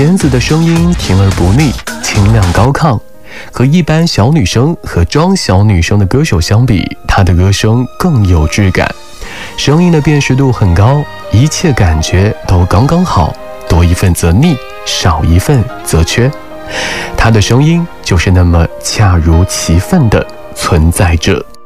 弦子的声音甜而不腻，清亮高亢。和一般小女生和装小女生的歌手相比，她的歌声更有质感，声音的辨识度很高，一切感觉都刚刚好，多一份则腻，少一份则缺。她的声音就是那么恰如其分地存在着。